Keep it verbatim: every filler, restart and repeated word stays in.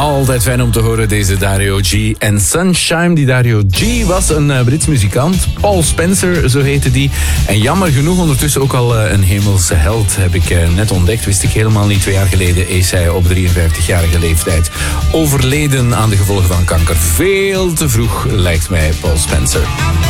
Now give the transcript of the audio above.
Altijd fijn om te horen, deze Dario G. En Sunshine, die Dario G was een uh, Brits muzikant. Paul Spencer, zo heette die. En jammer genoeg ondertussen ook al uh, een hemelse held, heb ik uh, net ontdekt. Wist ik helemaal niet. Twee jaar geleden is hij op drieënvijftigjarige leeftijd overleden aan de gevolgen van kanker. Veel te vroeg, lijkt mij, Paul Spencer.